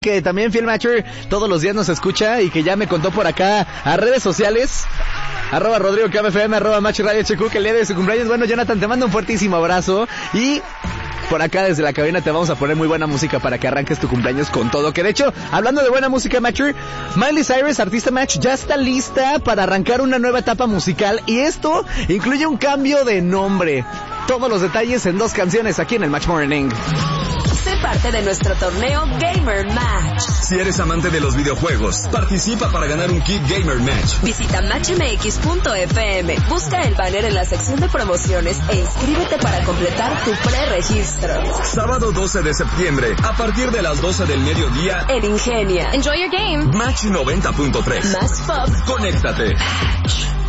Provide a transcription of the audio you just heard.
que también Phil Matcher todos los días nos escucha y que ya me contó por acá a redes sociales, @RodrigoKMFM, @MatcherRadioHQ, que el día de su cumpleaños. Bueno, Jonathan, te mando un fuertísimo abrazo y por acá desde la cabina te vamos a poner muy buena música para que arranques tu cumpleaños con todo. Que de hecho, hablando de buena música, Matcher, Miley Cyrus, artista Match, ya está lista para arrancar una nueva etapa musical y esto incluye un cambio de nombre. Todos los detalles en 2 canciones aquí en el Match Morning. Sé parte de nuestro torneo Gamer Match. Si eres amante de los videojuegos, participa para ganar un kit Gamer Match. Visita matchmx.fm, busca el banner en la sección de promociones e inscríbete para completar tu preregistro. Sábado 12 de septiembre, a partir de las 12 del mediodía, en Ingenia. Enjoy your game. Match 90.3. Más pop. Conéctate. Match.